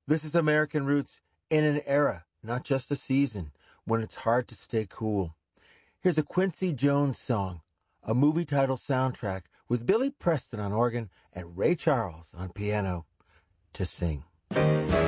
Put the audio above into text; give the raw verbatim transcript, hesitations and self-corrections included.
This is American Roots in an era, not just a season, when it's hard to stay cool. Here's a Quincy Jones song, a movie title soundtrack with Billy Preston on organ and Ray Charles on piano to sing.